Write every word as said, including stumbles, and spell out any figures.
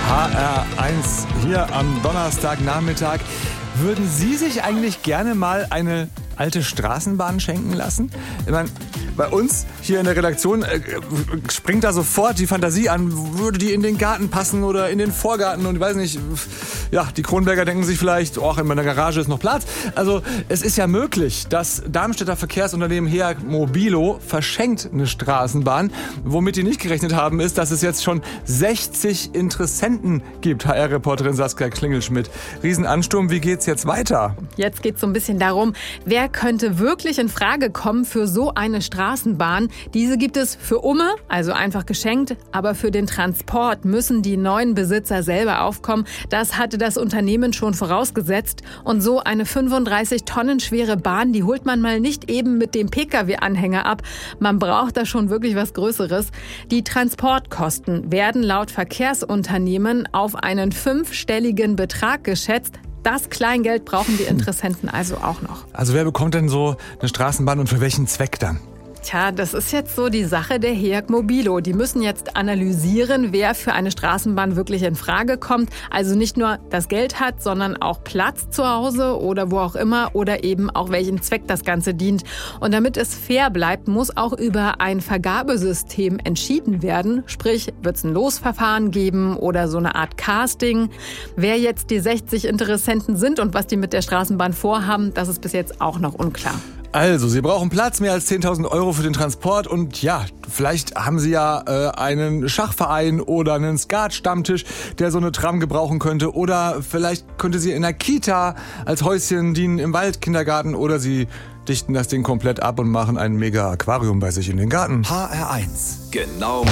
H R eins hier am Donnerstagnachmittag. Würden Sie sich eigentlich gerne mal eine alte Straßenbahn schenken lassen? Ich meine, bei uns hier in der Redaktion äh, springt da sofort die Fantasie an, würde die in den Garten passen oder in den Vorgarten und ich weiß nicht, ja, die Kronberger denken sich vielleicht, oh, in meiner Garage ist noch Platz. Also es ist ja möglich, das Darmstädter Verkehrsunternehmen H E A G Mobilo verschenkt eine Straßenbahn. Womit die nicht gerechnet haben, ist, dass es jetzt schon sechzig Interessenten gibt. H R-Reporterin Saskia Klingelschmidt. Riesenansturm, wie geht's jetzt weiter? Jetzt geht's so ein bisschen darum, wer könnte wirklich in Frage kommen für so eine Straßenbahn. Diese gibt es für Umme, also einfach geschenkt, aber für den Transport müssen die neuen Besitzer selber aufkommen. Das hatte das Unternehmen schon vorausgesetzt. Und so eine fünfunddreißig Tonnen schwere Bahn, die holt man mal nicht eben mit dem Pkw-Anhänger ab. Man braucht da schon wirklich was Größeres. Die Transportkosten werden laut Verkehrsunternehmen auf einen fünfstelligen Betrag geschätzt. Das Kleingeld brauchen die Interessenten also auch noch. Also wer bekommt denn so eine Straßenbahn und für welchen Zweck dann? Tja, das ist jetzt so die Sache der H E A G Mobilo. Die müssen jetzt analysieren, wer für eine Straßenbahn wirklich in Frage kommt. Also nicht nur das Geld hat, sondern auch Platz zu Hause oder wo auch immer oder eben auch welchen Zweck das Ganze dient. Und damit es fair bleibt, muss auch über ein Vergabesystem entschieden werden. Sprich, wird es ein Losverfahren geben oder so eine Art Casting. Wer jetzt die sechzig Interessenten sind und was die mit der Straßenbahn vorhaben, das ist bis jetzt auch noch unklar. Also, Sie brauchen Platz, mehr als zehntausend Euro für den Transport und ja, vielleicht haben Sie ja äh, einen Schachverein oder einen Skat-Stammtisch, der so eine Tram gebrauchen könnte oder vielleicht könnte sie in der Kita als Häuschen dienen im Waldkindergarten oder Sie dichten das Ding komplett ab und machen ein mega Aquarium bei sich in den Garten. H R eins. Genau